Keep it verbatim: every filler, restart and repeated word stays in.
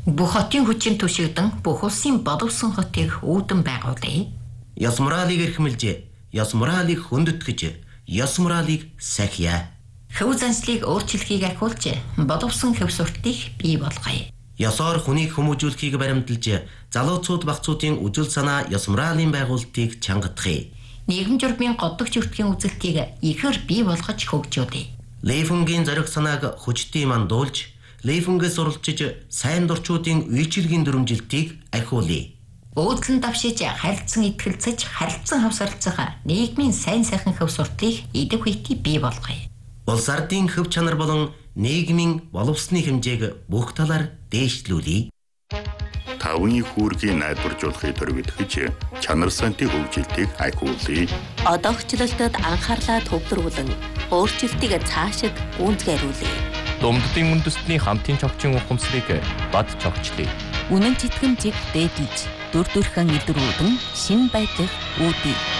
Бүх хотын хүчин түшигдэн бүх улсын боловсон хотыг үүдэн байгуулъя. Ёс моралыг эрхэмлж, ёс моралыг хөндөтгэж, ёс моралыг сахиа. Хөв заншлыг өөрчлөхийг ахиулж, боловсон хөв суртыг бий болгоё. Ёсоор хүнийг хүмүүжүүлэхийг баримталж, залууцууд багцуудын үжил санаа ёс моралын байгуулалтыг чангадахыг. Нийгэм журмын годдог зүртгийн үзэлтийг ихээр бий болгож хөгжүүлье. Лейфунгийн зориг санааг хүчтэй мандуулж, Лейфунгээс суралцж сайн дурчуудын үйлчилгийн дүрмжилтийг ахиулъя. Өөдлөн давшиж харилцан итгэлцэж харилцан хавсарлцах нийгмийн сайн сайхан хөв суртыг идэв хүйти бий болгоё. Улс ардын хөв чанар болон нийгмийн боловсны хэмжээг бүх талаар дээшлүүлье. Тавны хүүргийн найдваржуулахыг төрөвдөж чанар сантын хөгжилтийг ахиулъя. Одоогчлолтод анхаарлаа төвлөрүүлэн өөрчлөлтийг цаашид гүйцэтгэрлүүлье. Думддын үндэстний хамтын цогцын ухамсарыг бад цогчлъя. Үнэн читгэмжийг дээдэлж, дүр төрхөн илрүүлэн шин байдлыг үүдье.